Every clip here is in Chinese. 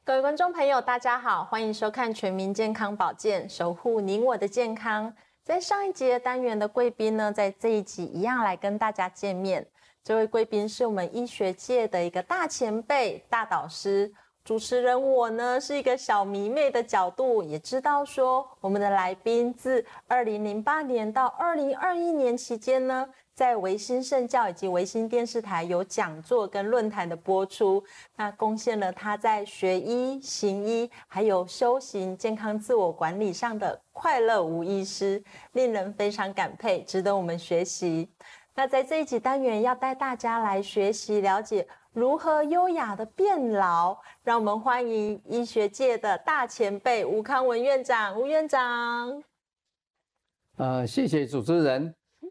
各位观众朋友，大家好，欢迎收看《全民健康保健》，守护您我的健康。在上一集的单元的贵宾呢，在这一集一样来跟大家见面。这位贵宾是我们医学界的一个大前辈、大导师。主持人我呢是一个小迷妹的角度，也知道说我们的来宾自2008年到2021年期间呢，在维新圣教以及维新电视台有讲座跟论坛的播出，那贡献了他在学医、行医还有修行健康自我管理上的快乐无医师，令人非常感佩，值得我们学习。那在这一集单元要带大家来学习了解如何优雅的变老，让我们欢迎医学界的大前辈吴康文院长。吴院长， 谢谢主持人。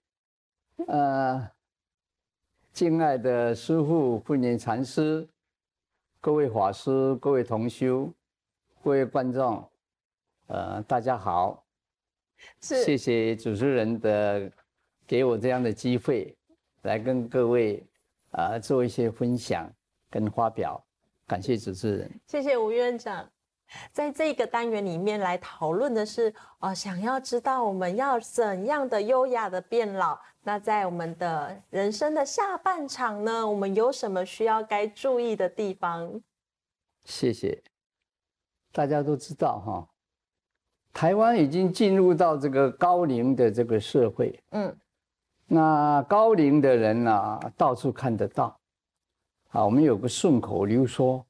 敬爱的师父慧能禅师，各位法师、各位同修、各位观众，大家好。谢谢主持人的给我这样的机会，来跟各位做一些分享跟发表，感谢主持人。 谢谢吴院长。在这个单元里面来讨论的是，想要知道我们要怎样的优雅的变老。那在我们的人生的下半场呢，我们有什么需要该注意的地方？ 谢谢。大家都知道哈，台湾已经进入到这个高龄的这个社会。那高龄的人到处看得到。我们有个顺口溜说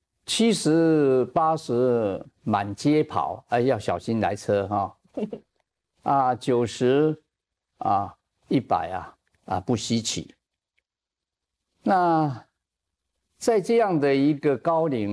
，70、80满街跑，要小心来车哈。90、100不稀奇。那在这样的一个高龄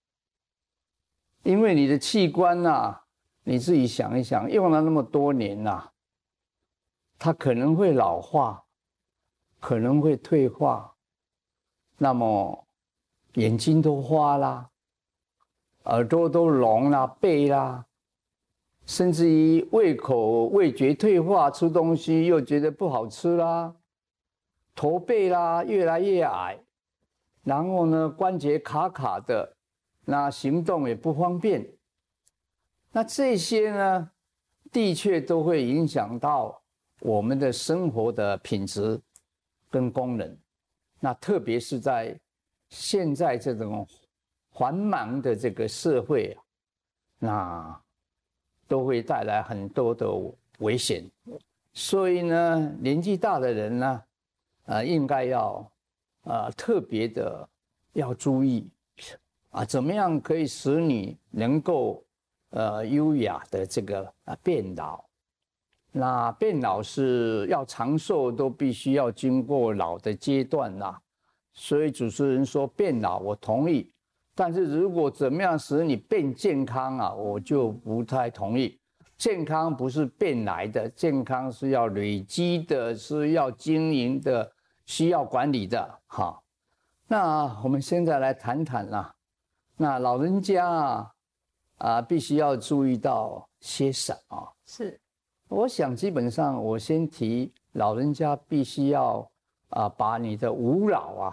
因为你的器官你自己想一想，用了那么多年它可能会老化，可能会退化，那么眼睛都花啦，耳朵都聋啦，背啦，甚至于味觉退化，吃东西又觉得不好吃啦，驼背啦，越来越矮，然后呢关节卡卡的，那行动也不方便。那这些呢，的确都会影响到我们的生活的品质跟功能。那特别是在现在这种繁忙的这个社会那都会带来很多的危险。所以呢，年纪大的人呢，应该要特别的要注意怎么样可以使你能够优雅的这个变老。那变老是要长寿，都必须要经过老的阶段所以主持人说变老，我同意。但是如果怎么样使你变健康我就不太同意。健康不是变来的，健康是要累积的，是要经营的，需要管理的。好，那我们现在来谈谈那老人家必须要注意到些什么？ 是。 我想基本上我先提老人家必须要把你的五老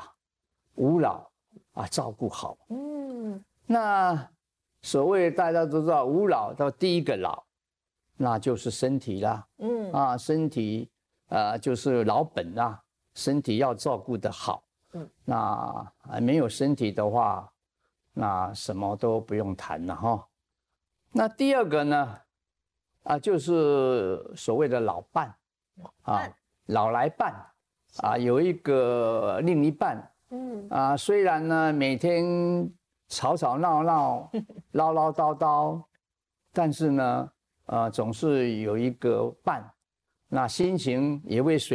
照顾好。那所谓大家都知道五老到第一个老，那就是身体啦。身体就是老本身体要照顾得好。那没有身体的话，那什么都不用谈了哈。那第二个呢？就是所谓的老伴老来伴有一个另一半虽然呢每天吵吵闹闹唠唠叨叨，但是呢总是有一个伴，那心情也会随